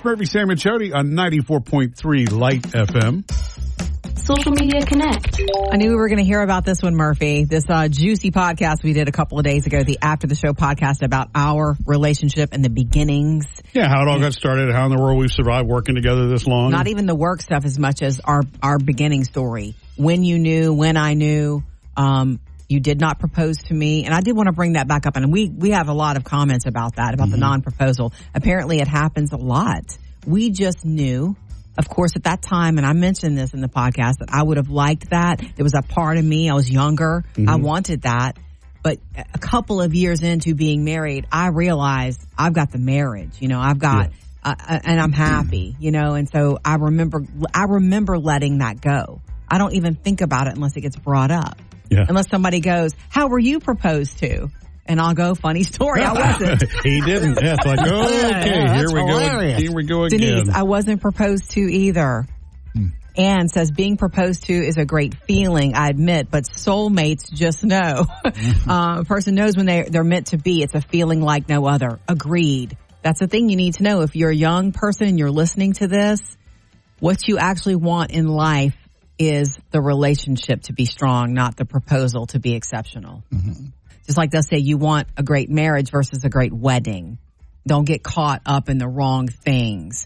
Murphy, Sam, and Jody on 94.3 Light FM. Social Media Connect. I knew we were going to hear about this one, Murphy. This juicy podcast we did a couple of days ago, the After the Show podcast about our relationship and the beginnings. Yeah, how it all got started, how in the world we've survived working together this long. Not even the work stuff as much as our beginning story. When you knew, when I knew, you did not propose to me. And I did want to bring that back up. And we have a lot of comments about that, about the non-proposal. Apparently it happens a lot. We just knew. Of course, at that time, and I mentioned this in the podcast, that I would have liked that. There was a part of me, I was younger, I wanted that. But a couple of years into being married, I realized I've got the marriage, I've got, and I'm happy, and so I remember letting that go. I don't even think about it unless it gets brought up. Yeah. Unless somebody goes, how were you proposed to? And I'll go, funny story, I wasn't. He didn't. Yeah, it's like, okay, here we go again. Denise, I wasn't proposed to either. Anne says, being proposed to is a great feeling, I admit, but soulmates just know. A person knows when they're meant to be. It's a feeling like no other. Agreed. That's the thing you need to know. If you're a young person and you're listening to this, what you actually want in life is the relationship to be strong, not the proposal to be exceptional. Just like they'll say you want a great marriage versus a great wedding. Don't get caught up in the wrong things.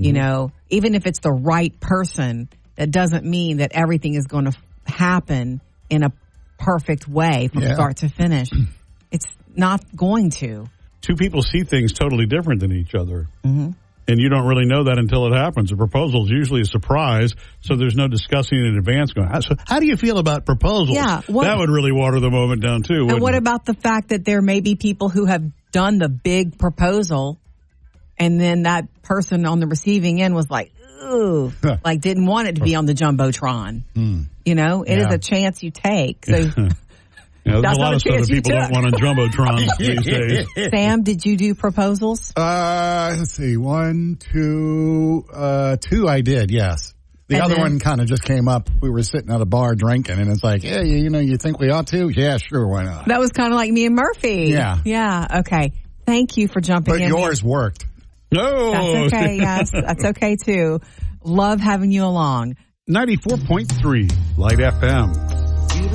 Even if it's the right person, that doesn't mean that everything is going to happen in a perfect way from start to finish. It's not going to. Two people see things totally different than each other. And you don't really know that until it happens. A proposal is usually a surprise, so there's no discussing in advance going, so how do you feel about proposals? Yeah, that would really water the moment down, too. And what about the fact that there may be people who have done the big proposal, and then that person on the receiving end was like, ooh, like didn't want it to be on the Jumbotron. It is a chance you take. So there's a lot of stuff that people don't want on Jumbotron these days. Sam, did you do proposals? Let's see. 1, 2, 2 I did, yes. The other one kind of just came up. We were sitting at a bar drinking, and it's like, yeah, you think we ought to? Yeah, sure, why not? That was kind of like me and Murphy. Yeah. Yeah, okay. Thank you for jumping in. But yours worked. No. That's okay, yes. That's okay, too. Love having you along. 94.3 Light FM.